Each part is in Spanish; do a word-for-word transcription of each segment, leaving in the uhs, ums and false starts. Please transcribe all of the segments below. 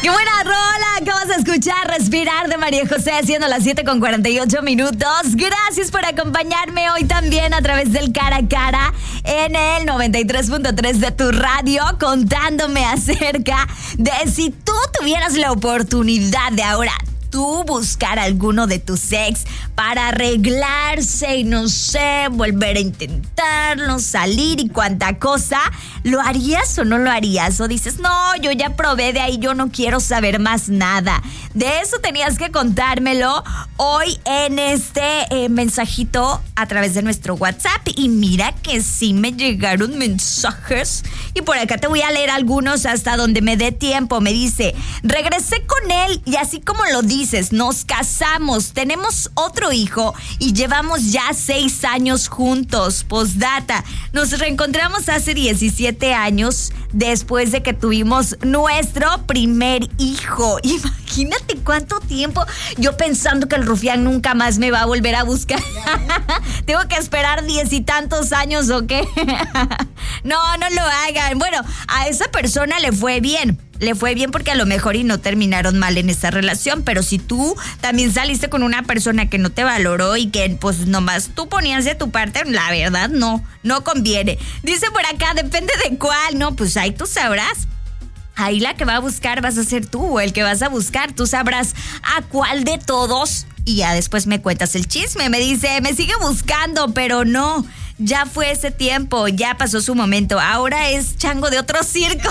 ¡Qué buena rola! Acabas de escuchar Respirar de María José, siendo las siete con cuarenta y ocho minutos. Gracias por acompañarme hoy también a través del Cara a Cara en el noventa y tres punto tres de tu radio, contándome acerca de si tú tuvieras la oportunidad de ahora tú buscar a alguno de tus ex para arreglarse y no sé, volver a intentarlo, salir y cuanta cosa, ¿lo harías o no lo harías? O dices, no, yo ya probé de ahí, yo no quiero saber más nada. De eso tenías que contármelo hoy en este eh, mensajito a través de nuestro WhatsApp. Y mira que sí me llegaron mensajes. Y por acá te voy a leer algunos hasta donde me dé tiempo. Me dice, regresé con él y así como lo dices, nos casamos, tenemos otro hijo y llevamos ya seis años juntos. Postdata, nos reencontramos hace diecisiete años después de que tuvimos nuestro primer hijo. Imagínate cuánto tiempo yo pensando que el rufián nunca más me va a volver a buscar. Tengo que esperar diez y tantos años o qué. No, no lo hagan. Bueno, a esa persona le fue bien. Le fue bien porque a lo mejor y no terminaron mal en esa relación, pero si tú también saliste con una persona que no te valoró y que pues nomás tú ponías de tu parte, la verdad no, no conviene. Dice por acá, depende de cuál, no, pues ahí tú sabrás. Ahí la que va a buscar vas a ser tú, o el que vas a buscar, tú sabrás a cuál de todos y ya después me cuentas el chisme. Me dice, me sigue buscando, pero no, ya fue ese tiempo, ya pasó su momento, ahora es chango de otro circo.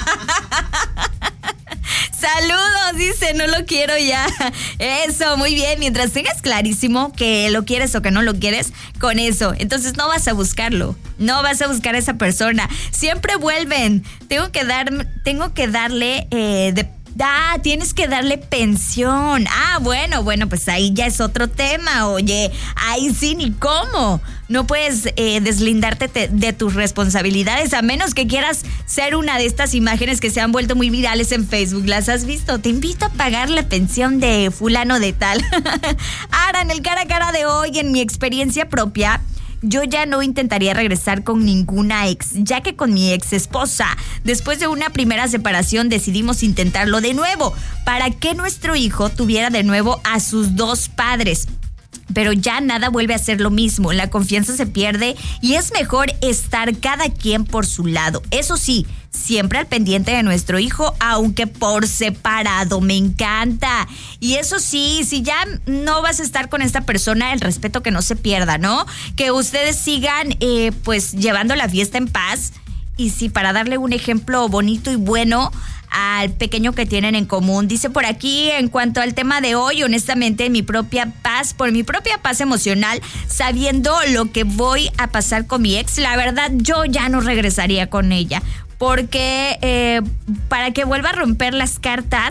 Saludos, dice, no lo quiero ya. Eso, muy bien, mientras tengas clarísimo que lo quieres o que no lo quieres, con eso, entonces no vas a buscarlo, no vas a buscar a esa persona, siempre vuelven. Tengo que dar, tengo que darle eh, de Ah, tienes que darle pensión. Ah, bueno, bueno, pues ahí ya es otro tema. Oye, ahí sí ni cómo. No puedes eh, deslindarte te, de tus responsabilidades a menos que quieras ser una de estas imágenes que se han vuelto muy virales en Facebook. ¿Las has visto? Te invito a pagar la pensión de fulano de tal. Ahora, en el cara a cara de hoy, en mi experiencia propia, yo ya no intentaría regresar con ninguna ex, ya que con mi ex esposa, después de una primera separación, decidimos intentarlo de nuevo, para que nuestro hijo tuviera de nuevo a sus dos padres. Pero ya nada vuelve a ser lo mismo, la confianza se pierde y es mejor estar cada quien por su lado. Eso sí, siempre al pendiente de nuestro hijo, aunque por separado. Me encanta. Y eso sí, si ya no vas a estar con esta persona, el respeto que no se pierda, ¿no? Que ustedes sigan eh, pues llevando la fiesta en paz. Y sí, para darle un ejemplo bonito y bueno al pequeño que tienen en común. Dice por aquí, en cuanto al tema de hoy, honestamente, mi propia paz, por mi propia paz emocional, sabiendo lo que voy a pasar con mi ex, la verdad, yo ya no regresaría con ella. Porque eh, para que vuelva a romper las cartas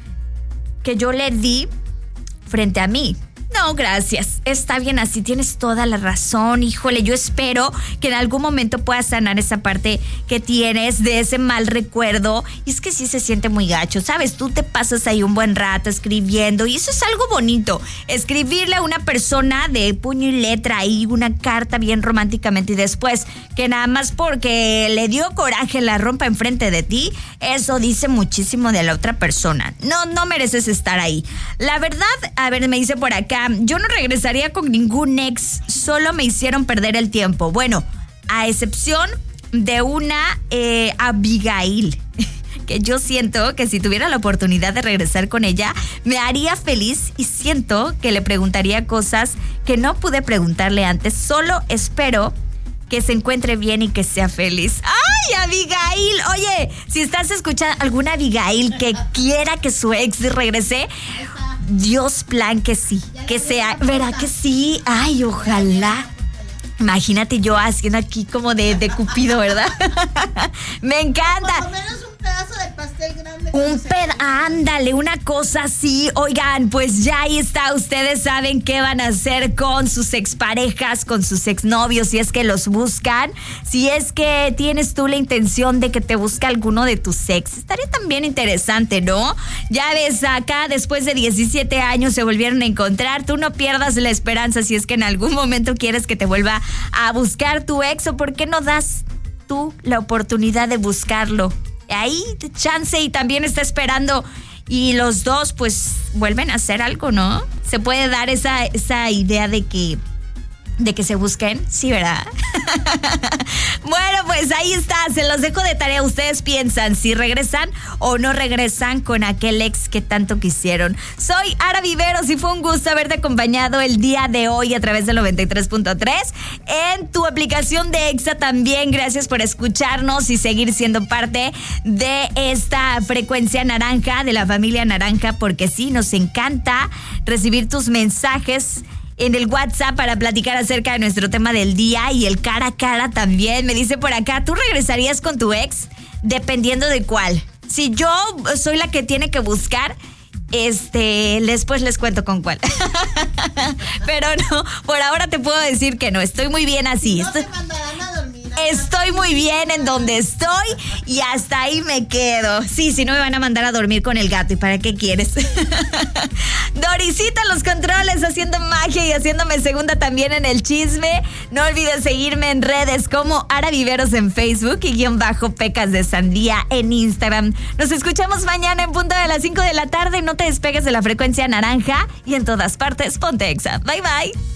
que yo le di frente a mí. No, gracias. Está bien así, tienes toda la razón. Híjole, yo espero que en algún momento puedas sanar esa parte que tienes de ese mal recuerdo. Y es que sí se siente muy gacho, ¿sabes? Tú te pasas ahí un buen rato escribiendo y eso es algo bonito. Escribirle a una persona de puño y letra ahí una carta bien románticamente y después que nada más porque le dio coraje la rompa enfrente de ti, eso dice muchísimo de la otra persona. No, no mereces estar ahí. La verdad, a ver, me dice por acá, yo no regresaría con ningún ex, solo me hicieron perder el tiempo. Bueno, a excepción de una eh, Abigail, que yo siento que si tuviera la oportunidad de regresar con ella, me haría feliz y siento que le preguntaría cosas que no pude preguntarle antes. Solo espero que se encuentre bien y que sea feliz. ¡Ay, Abigail! Oye, si estás escuchando alguna Abigail que quiera que su ex regrese, Dios plan que sí, que sea, ¿verdad que sí? Ay, ojalá. Imagínate yo haciendo aquí como de, de Cupido, ¿verdad? Me encanta. Por lo menos un pedazo de pastel grande. Un pedazo, ándale, una cosa así. Oigan, pues ya ahí está. Ustedes saben qué van a hacer con sus exparejas, con sus exnovios, si es que los buscan. Si es que tienes tú la intención de que te busque alguno de tus ex. Estaría también interesante, ¿no? Ya ves, acá después de diecisiete años se volvieron a encontrar. Tú no pierdas la esperanza si es que en algún momento quieres que te vuelva a buscar tu ex, o por qué no das tú la oportunidad de buscarlo. Ahí chance y también está esperando y los dos pues vuelven a hacer algo, ¿no? Se puede dar esa, esa idea de que de que se busquen, sí, ¿verdad? Bueno, pues ahí está, se los dejo de tarea. Ustedes piensan si regresan o no regresan con aquel ex que tanto quisieron. Soy Ara Viveros y fue un gusto haberte acompañado el día de hoy a través del noventa y tres punto tres en tu aplicación de Exa también. Gracias por escucharnos y seguir siendo parte de esta frecuencia naranja, de la familia naranja, porque sí, nos encanta recibir tus mensajes en el WhatsApp para platicar acerca de nuestro tema del día y el cara a cara también. Me dice por acá, ¿tú regresarías con tu ex? Dependiendo de cuál. Si yo soy la que tiene que buscar, este, después les cuento con cuál. Pero no, por ahora te puedo decir que no, estoy muy bien así. No estoy... te mandarán a dormir. Estoy muy bien en donde estoy y hasta ahí me quedo. Sí, si no me van a mandar a dormir con el gato. ¿Y para qué quieres? Dorisita en los controles haciendo magia y haciéndome segunda también en el chisme. No olvides seguirme en redes como Ara Viveros en Facebook y guión bajo Pecas de Sandía en Instagram. Nos escuchamos mañana en punto de las cinco de la tarde. No te despegues de la frecuencia naranja y en todas partes ponte Exa. Bye bye.